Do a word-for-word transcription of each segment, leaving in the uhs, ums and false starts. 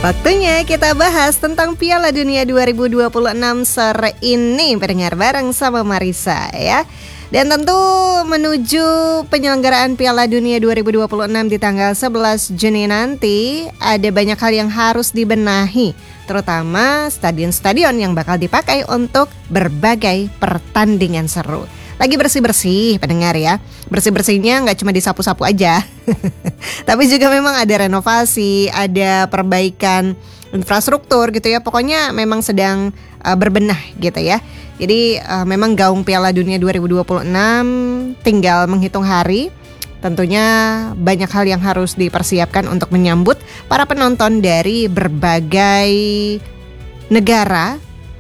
Waktunya kita bahas tentang Piala Dunia dua ribu dua puluh enam sore ini, pendengar, bareng sama Marisa ya. Dan tentu menuju penyelenggaraan Piala Dunia dua ribu dua puluh enam di tanggal sebelas Juni nanti, ada banyak hal yang harus dibenahi, terutama stadion-stadion yang bakal dipakai untuk berbagai pertandingan seru. Lagi bersih-bersih, pendengar ya. Bersih-bersihnya nggak cuma disapu-sapu aja, tapi juga memang ada renovasi, ada perbaikan infrastruktur gitu ya. Pokoknya memang sedang uh, berbenah gitu ya. Jadi uh, memang gaung Piala Dunia dua ribu dua puluh enam tinggal menghitung hari. Tentunya banyak hal yang harus dipersiapkan untuk menyambut para penonton dari berbagai negara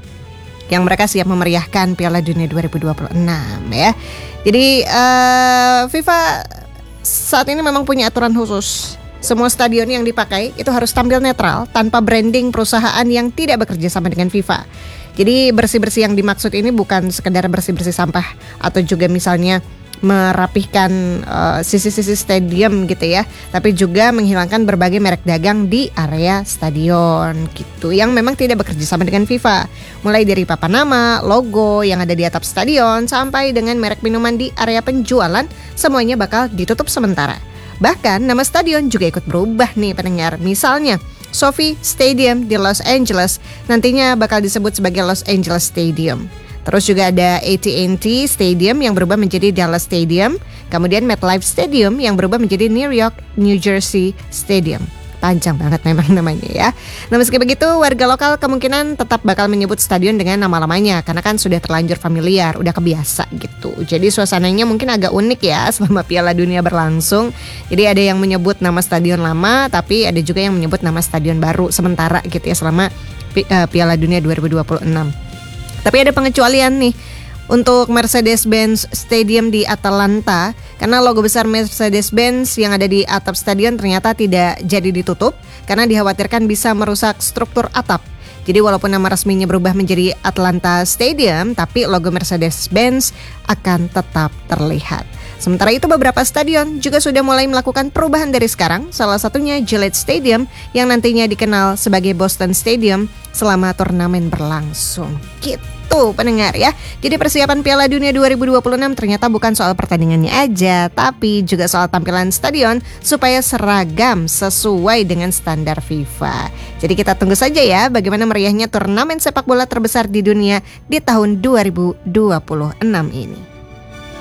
yang mereka siap memeriahkan Piala Dunia dua ribu dua puluh enam ya. Jadi uh, FIFA saat ini memang punya aturan khusus. Semua stadion yang dipakai itu harus tampil netral tanpa branding perusahaan yang tidak bekerja sama dengan FIFA. Jadi bersih-bersih yang dimaksud ini bukan sekedar bersih-bersih sampah atau juga misalnya merapihkan uh, sisi-sisi stadium gitu ya, tapi juga menghilangkan berbagai merek dagang di area stadion gitu yang memang tidak bekerja sama dengan FIFA. Mulai dari papan nama, logo yang ada di atap stadion sampai dengan merek minuman di area penjualan, semuanya bakal ditutup sementara. Bahkan nama stadion juga ikut berubah nih pendengar. Misalnya SoFi Stadium di Los Angeles nantinya bakal disebut sebagai Los Angeles Stadium. Terus juga ada A T and T Stadium yang berubah menjadi Dallas Stadium. Kemudian MetLife Stadium yang berubah menjadi New York, New Jersey Stadium. Panjang banget memang namanya ya. Nah meski begitu, warga lokal kemungkinan tetap bakal menyebut stadion dengan nama lamanya karena kan sudah terlanjur familiar, udah kebiasa gitu. Jadi suasananya mungkin agak unik ya selama Piala Dunia berlangsung. Jadi ada yang menyebut nama stadion lama, tapi ada juga yang menyebut nama stadion baru sementara gitu ya selama uh, Piala Dunia dua ribu dua puluh enam. Tapi ada pengecualian nih untuk Mercedes-Benz Stadium di Atlanta karena logo besar Mercedes-Benz yang ada di atap stadion ternyata tidak jadi ditutup karena dikhawatirkan bisa merusak struktur atap. Jadi walaupun nama resminya berubah menjadi Atlanta Stadium, tapi logo Mercedes-Benz akan tetap terlihat. Sementara itu beberapa stadion juga sudah mulai melakukan perubahan dari sekarang, salah satunya Gillette Stadium yang nantinya dikenal sebagai Boston Stadium selama turnamen berlangsung. Gitu pendengar ya. Jadi persiapan Piala Dunia dua ribu dua puluh enam ternyata bukan soal pertandingannya aja, tapi juga soal tampilan stadion supaya seragam sesuai dengan standar FIFA. Jadi kita tunggu saja ya bagaimana meriahnya turnamen sepak bola terbesar di dunia di tahun dua ribu dua puluh enam ini.